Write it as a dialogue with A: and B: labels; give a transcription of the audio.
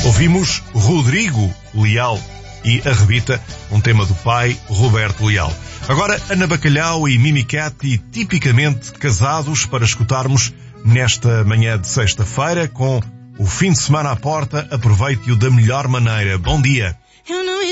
A: Ouvimos Rodrigo Leal e a Rebita, um tema do pai Roberto Leal. Agora Ana Bacalhau e Mimi Cat, tipicamente casados, para escutarmos nesta manhã de sexta-feira, com o fim de semana à porta. Aproveite-o da melhor maneira. Bom dia.